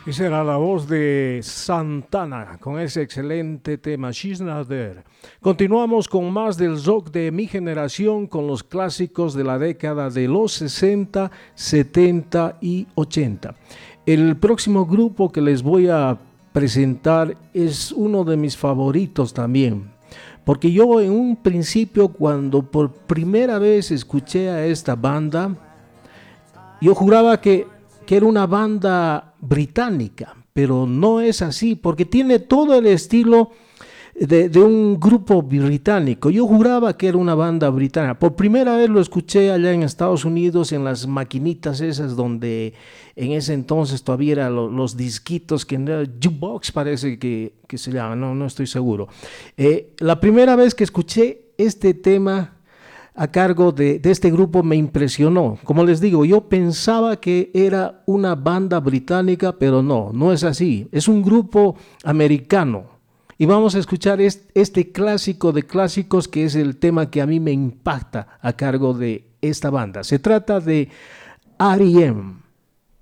Esa era la voz de Santana con ese excelente tema, She's Not There. Continuamos con más del rock de mi generación, con los clásicos de la década de los 60, 70 y 80. El próximo grupo que les voy a presentar es uno de mis favoritos también. Porque yo en un principio, cuando por primera vez escuché a esta banda, yo juraba que era una banda británica, pero no es así, porque tiene todo el estilo de un grupo británico. Yo juraba que era una banda británica. Por primera vez lo escuché allá en Estados Unidos, en las maquinitas esas donde en ese entonces todavía eran los disquitos, que jukebox parece que se llama, no estoy seguro. La primera vez que escuché este tema a cargo de este grupo me impresionó. Como les digo, yo pensaba que era una banda británica, pero no es así. Es un grupo americano. Y vamos a escuchar este clásico de clásicos, que es el tema que a mí me impacta a cargo de esta banda. Se trata de R.E.M.